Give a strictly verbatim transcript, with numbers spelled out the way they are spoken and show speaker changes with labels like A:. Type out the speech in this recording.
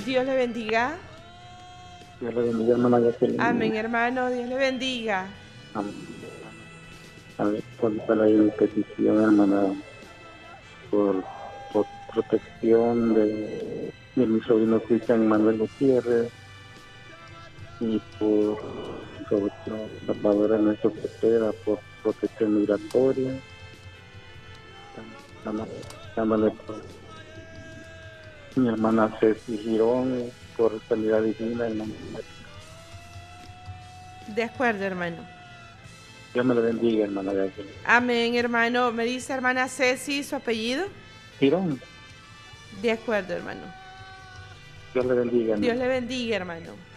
A: Dios le bendiga.
B: Dios le bendiga, hermana Jacqueline.
A: Amén, hermano. Dios le bendiga.
B: Amén. A ver, por para la petición, hermana, por, por protección de, de mi sobrino Cristian Manuel Gutiérrez y por, sobre todo, Salvador Ernesto Cepeda, por protección migratoria. Dándole por mi hermana Ceci Girón, por sanidad divina, hermana.
A: De acuerdo, hermano.
B: Dios me lo bendiga, hermana Jacqueline.
A: Amén, hermano. Me dice hermana Ceci su apellido.
B: Girón.
A: De acuerdo, hermano.
B: Dios le bendiga, hermano.
A: Dios le bendiga, hermano.